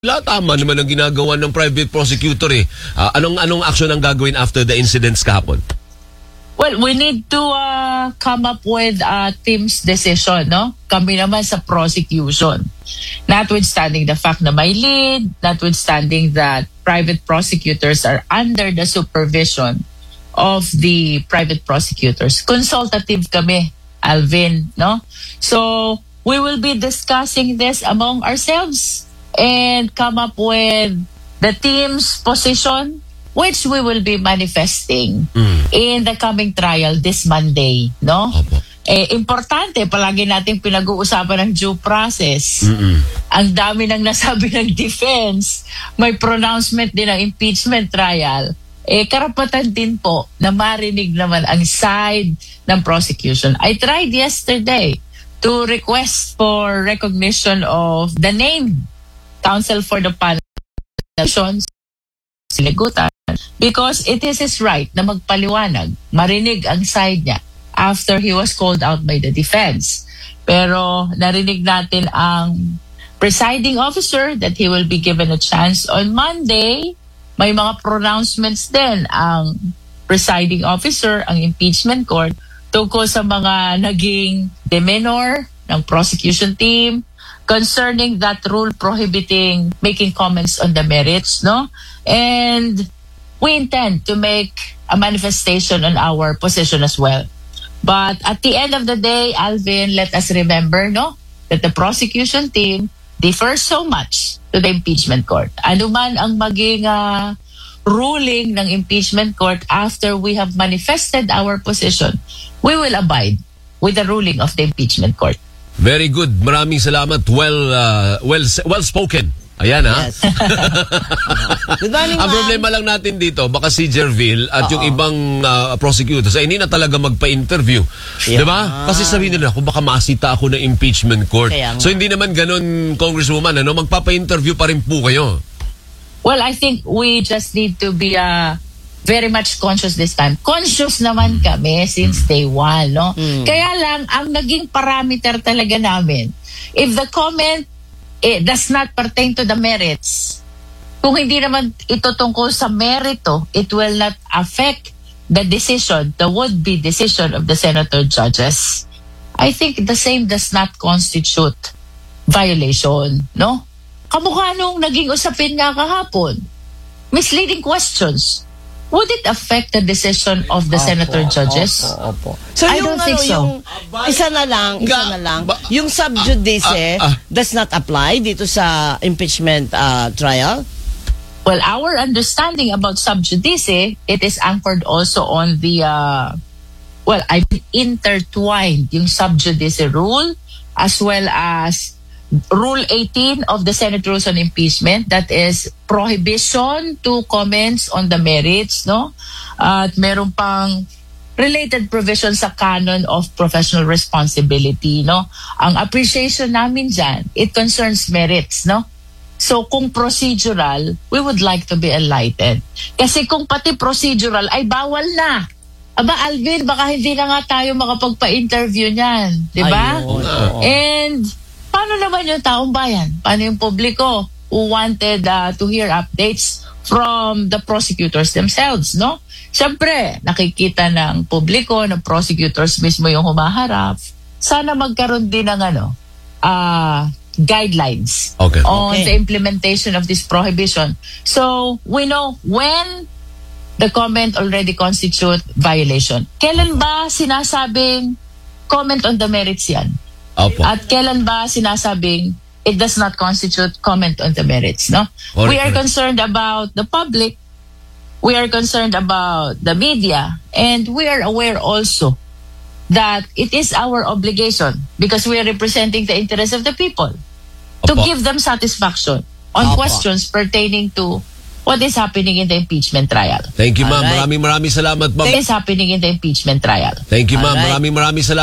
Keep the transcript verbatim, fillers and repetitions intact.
La, tama naman ang ginagawa ng private prosecutor eh. Uh, anong anong action ang gagawin after the incidents kahapon? Well, we need to uh, come up with a team's decision, no? Kami naman sa prosecution. Notwithstanding the fact na may lead, notwithstanding that private prosecutors are under the supervision of the private prosecutors. Consultative kami, Alvin, no? So, we will be discussing this among ourselves and come up with the team's position, which we will be manifesting mm. in the coming trial this Monday, no? Opo. Eh, importante, palagi nating pinag-uusapan ng due process. Mm-mm. Ang dami nang nasabi ng defense, may pronouncement din ng impeachment trial. Eh, karapatan din po na marinig naman ang side ng prosecution. I tried yesterday to request for recognition of the name counsel for the panel, Siligutan, because it is his right na magpaliwanag, marinig ang side niya after he was called out by the defense. Pero narinig natin ang presiding officer that he will be given a chance on Monday. May mga pronouncements din ang presiding officer, ang impeachment court, tungkol sa mga naging demeanor ng prosecution team, concerning that rule prohibiting making comments on the merits, no? And we intend to make a manifestation on our position as well. But at the end of the day, Alvin, let us remember, no, that the prosecution team differs so much to the impeachment court. Ano man ang maging uh, ruling ng impeachment court after we have manifested our position, we will abide with the ruling of the impeachment court. Very good. Maraming salamat. Well uh, well well spoken. Ayan ha. Yes. Good morning, ang problema lang natin dito, baka si Jerville at Uh-oh. yung ibang uh, prosecutors ay hindi na talaga magpa-interview. Yeah. Diba? Kasi sabihin nila, kung baka masita ako ng impeachment court. So hindi naman ganun, Congresswoman, ano? Magpapa-interview pa rin po kayo. Well, I think we just need to be uh, very much conscious this time. Conscious naman kami since day one, no? Mm. Kaya lang, ang naging parameter talaga namin, if the comment it does not pertain to the merits, kung hindi naman ito tungkol sa merito, it will not affect the decision, the would-be decision of the senator judges. I think the same does not constitute violation, no? Kamukha nung naging usapin nga kahapon. Misleading questions. Would it affect the decision of the opo, senator judges? Opo, opo. So I yung, don't think ano, so. Yung isa na lang, isa na lang. Yung sub judice uh, uh, uh, does not apply dito sa impeachment uh, trial? Well, our understanding about sub judice, it is anchored also on the, uh, well, I mean, intertwined yung sub judice rule as well as Rule eighteen of the Senate Rules on Impeachment, that is prohibition to comments on the merits, no? At meron pang related provision sa canon of professional responsibility, no? Ang appreciation namin dyan, it concerns merits, no? So kung procedural, we would like to be enlightened. Kasi kung pati procedural ay bawal na. Aba, Alvin, baka hindi na nga tayo makapagpa-interview niyan, di ba? And paano naman yung taong bayan? Paano yung publiko who wanted uh, to hear updates from the prosecutors themselves, no? Siyempre, nakikita ng publiko, ng prosecutors mismo yung humaharap. Sana magkaroon din ng ano, uh, guidelines okay. on okay. the implementation of this prohibition. So, we know when the comment already constitute violation. Kailan ba sinasabing comment on the merits yan? Opo. At kailan ba sinasabing it does not constitute comment on the merits, no? Correct. We are concerned about the public, we are concerned about the media, and we are aware also that it is our obligation, because we are representing the interests of the people, to Opo. give them satisfaction on Opo. questions pertaining to what is happening in the impeachment trial. Thank you, ma'am. Alright. Maraming maraming salamat, ma'am. What is happening in the impeachment trial. Thank you, ma'am. Alright. Maraming maraming salamat.